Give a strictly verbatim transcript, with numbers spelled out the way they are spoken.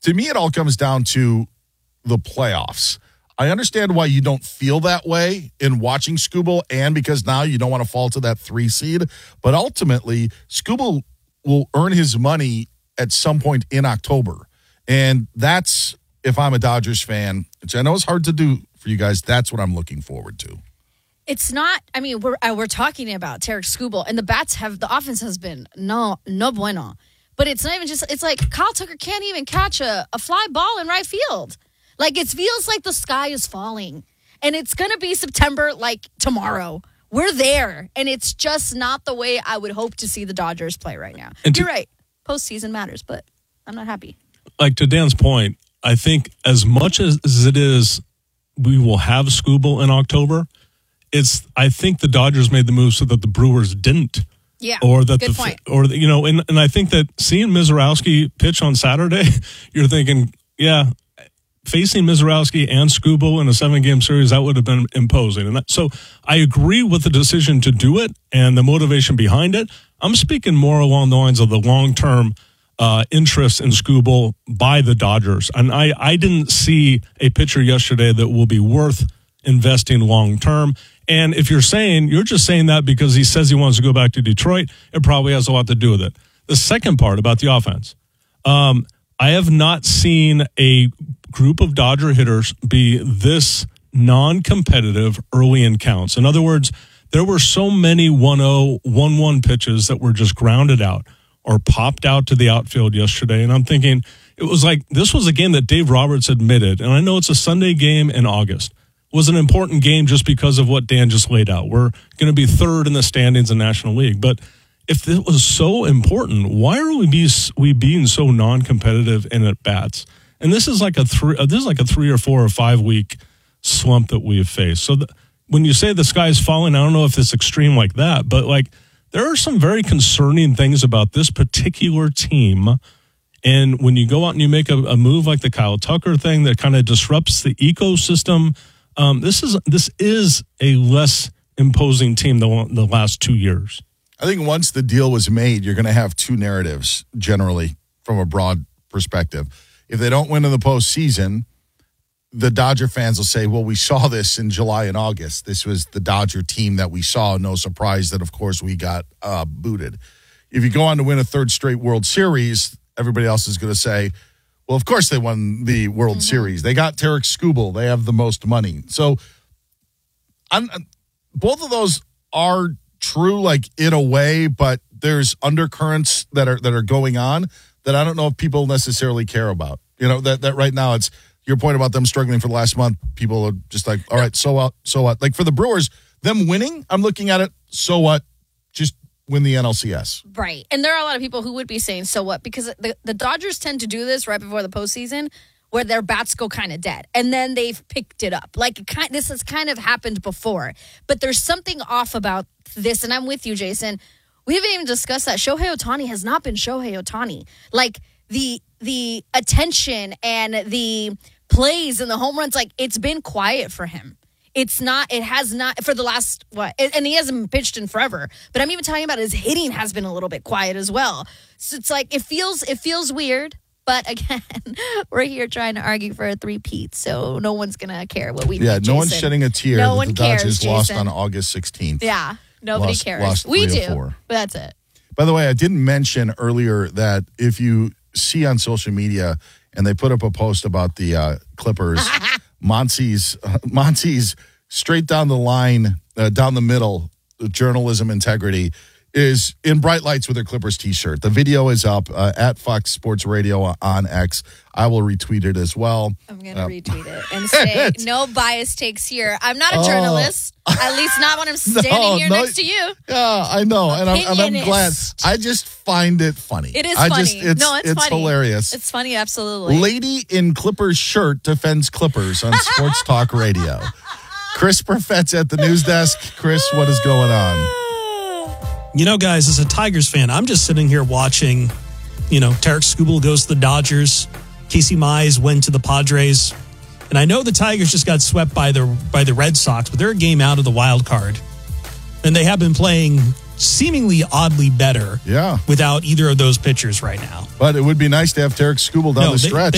to me, it all comes down to the playoffs. I understand why you don't feel that way in watching Skubal, and because now you don't want to fall to that three seed. But ultimately, Skubal will earn his money at some point in October. And that's, if I'm a Dodgers fan, which I know is hard to do for you guys, that's what I'm looking forward to. It's not, I mean, we're uh, we're talking about Tarik Skubal, and the bats have, the offense has been no, no bueno. But it's not even just, it's like Kyle Tucker can't even catch a, a fly ball in right field. Like, it feels like the sky is falling. And it's going to be September, like, tomorrow. We're there. And it's just not the way I would hope to see the Dodgers play right now. And You're to, right. Postseason matters, but I'm not happy. Like, to Dan's point, I think as much as, as it is we will have Skubal in October, it's, I think the Dodgers made the move so that the Brewers didn't. Yeah, or that good the, point. Or, you know, and, and I think that seeing Mizorowski pitch on Saturday, you're thinking, yeah, facing Mizorowski and Skubal in a seven-game series, that would have been imposing. And that, so I agree with the decision to do it and the motivation behind it. I'm speaking more along the lines of the long-term uh, interest in Skubal by the Dodgers. And I, I didn't see a pitcher yesterday that will be worth investing long-term. And if you're saying, you're just saying that because he says he wants to go back to Detroit, it probably has a lot to do with it. The second part about the offense, um, I have not seen a group of Dodger hitters be this non-competitive early in counts. In other words, there were so many one oh, one one pitches that were just grounded out or popped out to the outfield yesterday. And I'm thinking, it was like, this was a game that Dave Roberts admitted, and I know it's a Sunday game in August, was an important game just because of what Dan just laid out. We're going to be third in the standings in National League. But if it was so important, why are we, be, we being so non-competitive in at-bats? And this is like a three. This is like a three or four or five week slump that we have faced. So the, when you say the sky is falling, I don't know if it's extreme like that, but like there are some very concerning things about this particular team. And when you go out and you make a, a move like the Kyle Tucker thing that kind of disrupts the ecosystem, um, this is this is a less imposing team than the last two years. I think once the deal was made, you're going to have two narratives generally from a broad perspective. If they don't win in the postseason, the Dodger fans will say, well, we saw this in July and August. This was the Dodger team that we saw. No surprise that, of course, we got uh, booted. If you go on to win a third straight World Series, everybody else is going to say, well, of course they won the World mm-hmm. Series. They got Tarik Skubal. They have the most money. So I'm, both of those are true, like in a way, but there's undercurrents that are that are going on that I don't know if people necessarily care about. You know, that, that right now it's your point about them struggling for the last month. People are just like, all right, so what? So what? Like for the Brewers, them winning, I'm looking at it, so what? Just win the N L C S. Right. And there are a lot of people who would be saying, so what? Because the, the Dodgers tend to do this right before the postseason where their bats go kind of dead. And then they've picked it up. Like, it kind, this has kind of happened before. But there's something off about this, and I'm with you, Jason. We haven't even discussed that. Shohei Ohtani has not been Shohei Ohtani. Like, the the attention and the plays and the home runs, like, it's been quiet for him. It's not, it has not, for the last, what, and he hasn't pitched in forever. But I'm even talking about his hitting has been a little bit quiet as well. So it's like, it feels, it feels weird. But again, we're here trying to argue for a three-peat, so no one's going to care what we Yeah, think, no Jason. one's shedding a tear no that one the cares, Dodgers Jason. lost on August sixteenth. Yeah, nobody lost, cares. Lost we three do, or four. but that's it. By the way, I didn't mention earlier that if you see on social media and they put up a post about the uh, Clippers, Monty's, uh, Monty's straight down the line, uh, down the middle, journalism integrity, is in bright lights with her Clippers t-shirt. The video is up uh, at Fox Sports Radio on X. I will retweet it as well. I'm going to uh, retweet it and say no bias takes here. I'm not a journalist, uh, at least not when I'm standing no, here no, next to you. Yeah, I know, and I'm, and I'm glad. I just find it funny. It is I funny. Just, it's, no, it's, it's funny. hilarious. It's funny, absolutely. Lady in Clippers shirt defends Clippers on Sports Talk Radio. Chris Perfett's at the news desk. Chris, what is going on? You know, guys, as a Tigers fan, I'm just sitting here watching, you know, Tarik Skubal goes to the Dodgers, Casey Mize went to the Padres, and I know the Tigers just got swept by the by the Red Sox, but they're a game out of the wild card, and they have been playing seemingly oddly better yeah. without either of those pitchers right now. But it would be nice to have Tarik Skubal down no, the they, stretch.